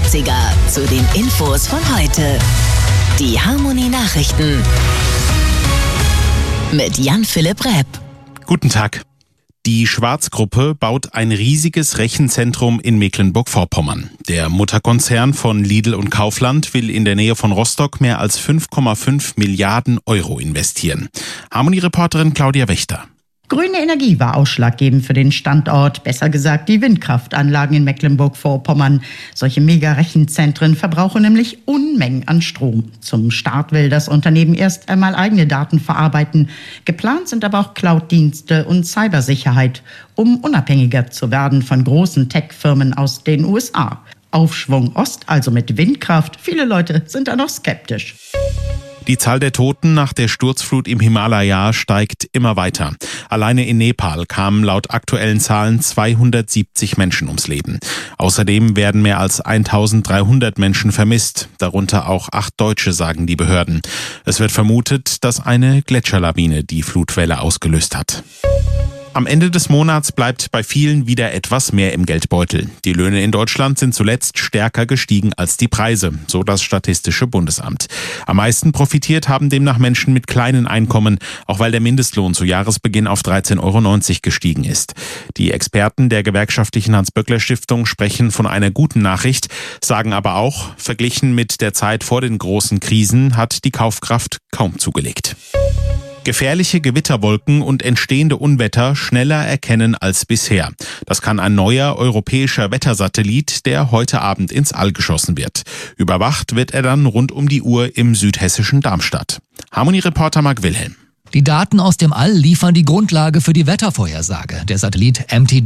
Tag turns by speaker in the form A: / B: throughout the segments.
A: 80er zu den Infos von heute. Die Harmonie-Nachrichten mit Jan-Philipp Repp.
B: Guten Tag. Die Schwarz-Gruppe baut ein riesiges Rechenzentrum in Mecklenburg-Vorpommern. Der Mutterkonzern von Lidl und Kaufland will in der Nähe von Rostock mehr als 5,5 Milliarden Euro investieren. Harmonie-Reporterin Claudia Wächter.
C: Grüne Energie war ausschlaggebend für den Standort, besser gesagt die Windkraftanlagen in Mecklenburg-Vorpommern. Solche Mega-Rechenzentren verbrauchen nämlich Unmengen an Strom. Zum Start will das Unternehmen erst einmal eigene Daten verarbeiten. Geplant sind aber auch Cloud-Dienste und Cybersicherheit, um unabhängiger zu werden von großen Tech-Firmen aus den USA. Aufschwung Ost, also mit Windkraft. Viele Leute sind da noch skeptisch.
B: Die Zahl der Toten nach der Sturzflut im Himalaya steigt immer weiter. Alleine in Nepal kamen laut aktuellen Zahlen 270 Menschen ums Leben. Außerdem werden mehr als 1300 Menschen vermisst, darunter auch 8 Deutsche, sagen die Behörden. Es wird vermutet, dass eine Gletscherlawine die Flutwelle ausgelöst hat. Am Ende des Monats bleibt bei vielen wieder etwas mehr im Geldbeutel. Die Löhne in Deutschland sind zuletzt stärker gestiegen als die Preise, so das Statistische Bundesamt. Am meisten profitiert haben demnach Menschen mit kleinen Einkommen, auch weil der Mindestlohn zu Jahresbeginn auf 13,90 Euro gestiegen ist. Die Experten der gewerkschaftlichen Hans-Böckler-Stiftung sprechen von einer guten Nachricht, sagen aber auch, verglichen mit der Zeit vor den großen Krisen hat die Kaufkraft kaum zugelegt. Gefährliche Gewitterwolken und entstehende Unwetter schneller erkennen als bisher. Das kann ein neuer europäischer Wettersatellit, der heute Abend ins All geschossen wird. Überwacht wird er dann rund um die Uhr im südhessischen Darmstadt. Harmonie-Reporter Marc Wilhelm.
D: Die Daten aus dem All liefern die Grundlage für die Wettervorhersage. Der Satellit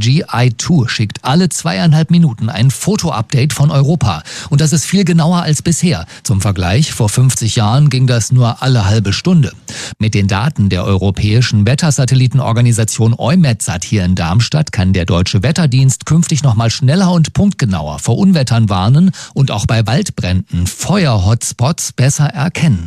D: MTG-I2 schickt alle 2,5 Minuten ein Foto-Update von Europa. Und das ist viel genauer als bisher. Zum Vergleich, vor 50 Jahren ging das nur alle halbe Stunde. Mit den Daten der europäischen Wettersatellitenorganisation EUMETSAT hier in Darmstadt kann der Deutsche Wetterdienst künftig noch mal schneller und punktgenauer vor Unwettern warnen und auch bei Waldbränden Feuer-Hotspots besser erkennen.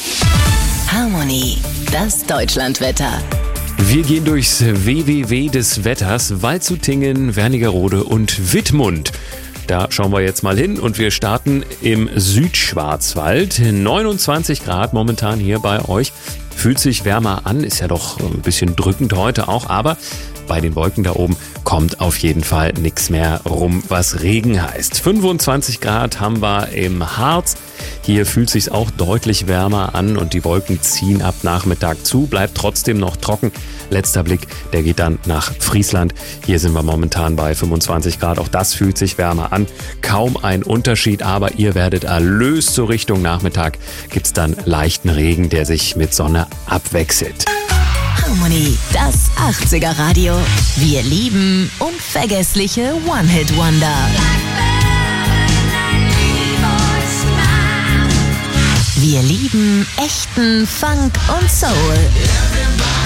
A: Harmonie, das Deutschlandwetter.
E: Wir gehen durchs WWW des Wetters, Waldshutingen, Wernigerode und Wittmund. Da schauen wir jetzt mal hin und wir starten im Südschwarzwald. 29 Grad momentan hier bei euch. Fühlt sich wärmer an, ist ja doch ein bisschen drückend heute auch, aber bei den Wolken da oben kommt auf jeden Fall nichts mehr rum, was Regen heißt. 25 Grad haben wir im Harz. Hier fühlt sich's auch deutlich wärmer an und die Wolken ziehen ab Nachmittag zu, bleibt trotzdem noch trocken. Letzter Blick, der geht dann nach Friesland. Hier sind wir momentan bei 25 Grad. Auch das fühlt sich wärmer an. Kaum ein Unterschied, aber ihr werdet erlöst. So Richtung Nachmittag gibt's dann leichten Regen, der sich mit Sonne abwechselt.
A: Harmonie, das 80er Radio. Wir lieben unvergessliche One-Hit-Wonder. Wir lieben echten Funk und Soul.